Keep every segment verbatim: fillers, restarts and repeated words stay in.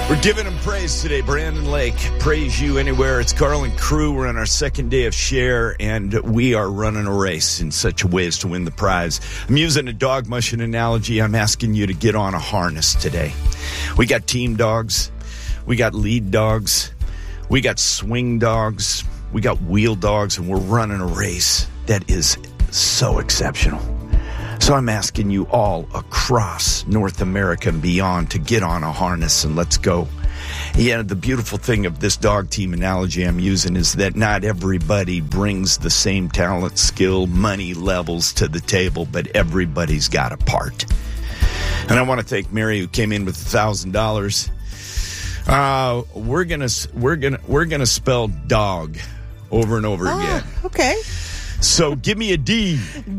We're giving him praise today. Brandon Lake, praise you anywhere. It's Carl and crew. We're on our second day of share, and we are running a race in such a way as to win the prize. I'm using a dog mushing analogy. I'm asking you to get on a harness today. We got team dogs. We got lead dogs. We got swing dogs. We got wheel dogs, and we're running a race that is so exceptional. So I'm asking you all across North America and beyond to get on a harness and let's go. Yeah, the beautiful thing of this dog team analogy I'm using is that not everybody brings the same talent, skill, money levels to the table, but everybody's got a part. And I want to thank Mary who came in with a thousand dollars. Uh, we're gonna we're gonna we're gonna spell dog over and over ah, again. Okay. So give me a D.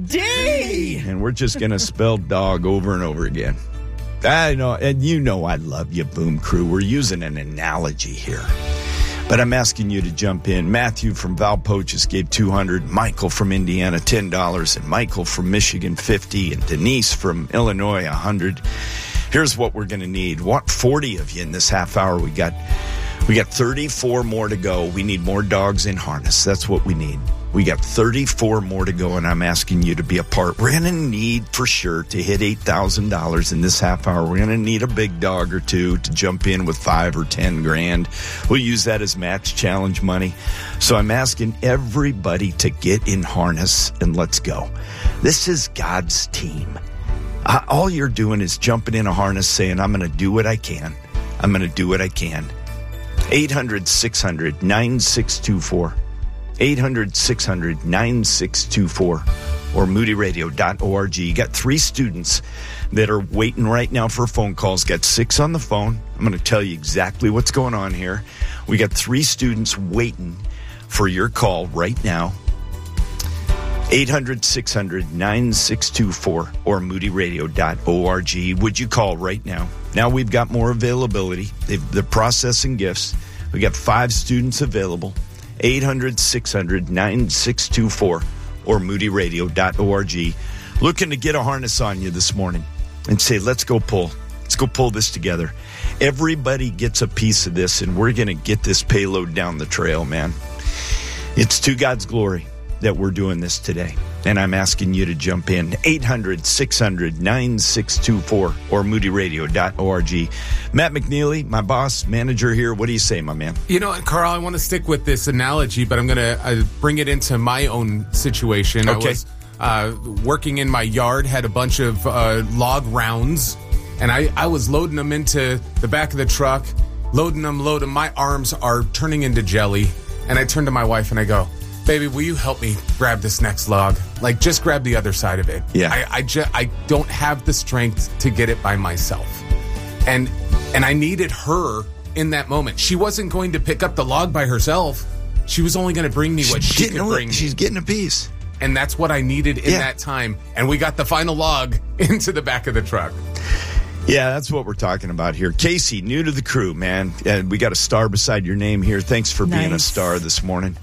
D. And we're just going to spell dog over and over again. I know, and you know I love you, Boom Crew. We're using an analogy here. But I'm asking you to jump in. Matthew from Valpoches gave two hundred dollars. Michael from Indiana, ten dollars. And Michael from Michigan, fifty dollars. And Denise from Illinois, one hundred dollars. Here's what we're going to need. What forty of you in this half hour. We got, we got thirty-four more to go. We need more dogs in harness. That's what we need. We got thirty-four more to go, and I'm asking you to be a part. We're going to need, for sure, to hit eight thousand dollars in this half hour. We're going to need a big dog or two to jump in with five or ten grand. We'll use that as match challenge money. So I'm asking everybody to get in harness, and let's go. This is God's team. Uh, all you're doing is jumping in a harness saying, I'm going to do what I can. I'm going to do what I can. eight hundred, six hundred, nine six two four. eight hundred, six hundred, nine six two four or moody radio dot org. You got three students that are waiting right now for phone calls. Got six on the phone. I'm going to tell you exactly what's going on here. We got three students waiting for your call right now. eight hundred, six hundred, nine six two four or moody radio dot org. Would you call right now? Now we've got more availability. They've, they're processing gifts. We got five students available. eight hundred, six hundred, nine six two four or moody radio dot org. Looking to get a harness on you this morning and say, let's go pull. Let's go pull this together. Everybody gets a piece of this, and we're going to get this payload down the trail, man. It's to God's glory that we're doing this today. And I'm asking you to jump in. eight hundred, six hundred, nine six two four or moody radio dot org. Matt McNeely, my boss, manager here. What do you say, my man? You know, Carl, I want to stick with this analogy, but I'm going to uh, bring it into my own situation. Okay. I was uh, working in my yard, had a bunch of uh, log rounds, and I, I was loading them into the back of the truck, loading them, loading. My arms are turning into jelly. And I turn to my wife and I go, baby, will you help me grab this next log? Like, just grab the other side of it. Yeah. I I, ju- I don't have the strength to get it by myself. And and I needed her in that moment. She wasn't going to pick up the log by herself. She was only going to bring me what she's she could getting, bring me. She's getting a piece. And that's what I needed in Yeah. that time. And we got the final log into the back of the truck. Yeah, that's what we're talking about here. Casey, new to the crew, man. Uh, we got a star beside your name here. Thanks for being a Nice. star this morning.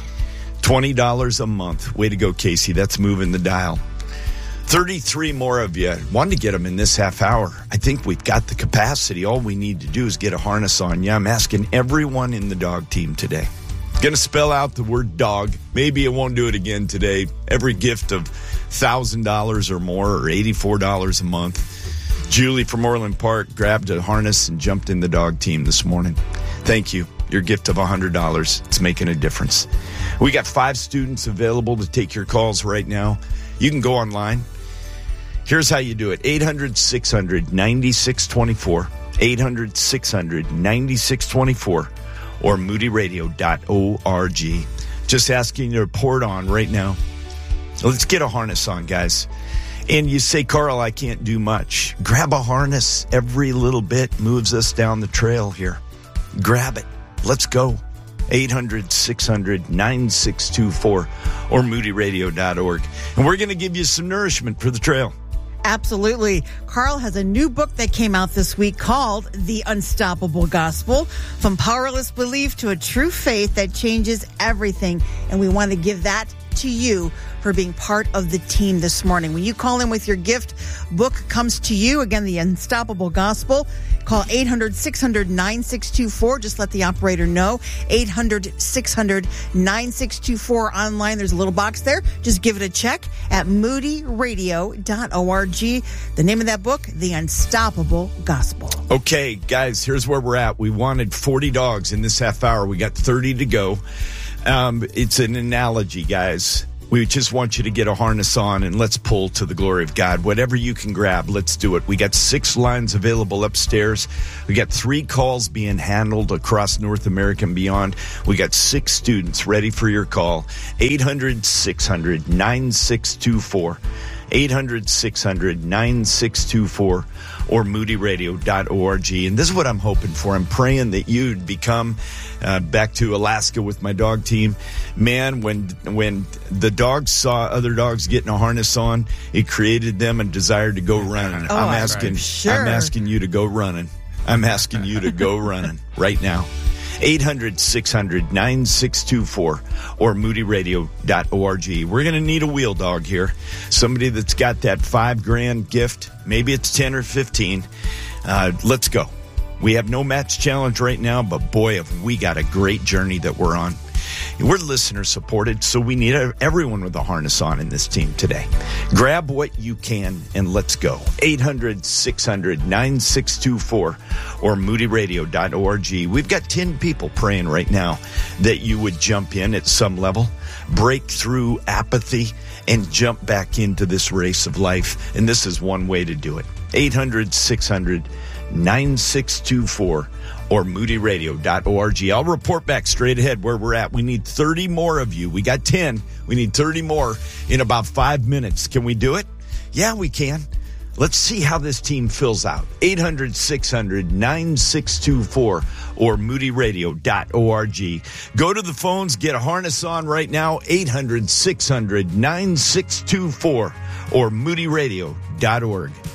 twenty dollars a month. Way to go, Casey. That's moving the dial. thirty-three more of you. Wanted to get them in this half hour. I think we've got the capacity. All we need to do is get a harness on you. I'm asking everyone in the dog team today. Going to spell out the word dog. Maybe I won't do it again today. Every gift of one thousand dollars or more or eighty-four dollars a month. Julie from Orland Park grabbed a harness and jumped in the dog team this morning. Thank you. Your gift of one hundred dollars. It's making a difference. We got five students available to take your calls right now. You can go online. Here's how you do it. eight hundred, six hundred, nine six two four. eight hundred, six hundred, nine six two four or moody radio dot org. Just asking you to report on right now. Let's get a harness on, guys. And you say, Carl, I can't do much. Grab a harness. Every little bit moves us down the trail here. Grab it. Let's go. eight hundred, six hundred, nine six two four or moody radio dot org. And we're going to give you some nourishment for the trail. Absolutely. Carl has a new book that came out this week called The Unstoppable Gospel, From Powerless Belief to a True Faith That Changes Everything. And we want to give that to you for being part of the team this morning. When you call in with your gift, book comes to you. Again, the Unstoppable Gospel. Call eight hundred, six hundred, nine six two four. Just let the operator know. eight hundred, six hundred, nine six two four. Online, there's a little box there. Just give it a check at moody radio dot org. The name of that book, The Unstoppable Gospel. Okay, guys, here's where we're at. We wanted forty dogs in this half hour. We got thirty to go. Um, it's an analogy, guys. We just want you to get a harness on and let's pull to the glory of God. Whatever you can grab, let's do it. We got six lines available upstairs. We got three calls being handled across North America and beyond. We got six students ready for your call. eight hundred, six hundred, nine six two four. eight hundred, six hundred, nine six two four or moody radio dot org. And this is what I'm hoping for. I'm praying that you'd become uh, back to Alaska with my dog team. Man, when when the dogs saw other dogs getting a harness on, it created them a desire to go running. Oh, I'm asking, right. Sure. I'm asking you to go running. I'm asking you to go running right now. eight hundred, six hundred, nine six two four or moody radio dot org. We're going to need a wheel dog here. Somebody that's got that five grand gift. Maybe it's ten or fifteen. Uh, let's go. We have no match challenge right now, but boy, have we got a great journey that we're on. We're listener supported, so we need everyone with a harness on in this team today. Grab what you can and let's go. eight hundred, six hundred, nine six two four or moody radio dot org. We've got ten people praying right now that you would jump in at some level, break through apathy, and jump back into this race of life. And this is one way to do it. eight hundred, six hundred, nine six two four or moody radio dot org. I'll report back straight ahead where we're at. We need thirty more of you. We got ten. We need thirty more in about five minutes. Can we do it? Yeah, we can. Let's see how this team fills out. eight hundred, six hundred, nine six two four or moody radio dot org. Go to the phones, get a harness on right now. eight hundred, six hundred, nine six two four or moody radio dot org.